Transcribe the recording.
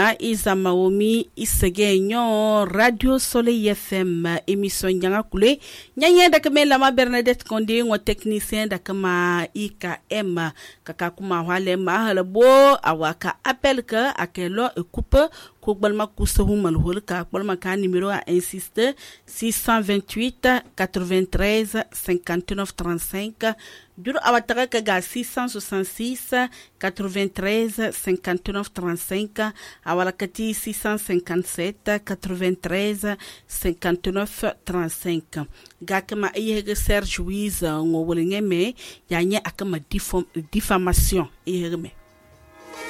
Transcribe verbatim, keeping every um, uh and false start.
nya iza maomi isege nyo Radio Soleil F M émission nyanga kule nyanya da kame lama Bernadette Konde ngo technicien da kama I K M kaka kuma wale ma halbo awaka appel ka akelo e coupe ko balma kusahu malhol ka balma ka numéro à insiste six cent vingt-huit quatre-vingt-treize cinquante-neuf trente-cinq duro awataka ka ga six cent soixante-six quatre-vingt-treize cinquante-neuf trente-cinq awala kati six cent cinquante-sept quatre-vingt-treize cinquante-neuf trente-cinq ga kama yega Serge Wiz ngo wolengeme yanye akama diffamation yegeme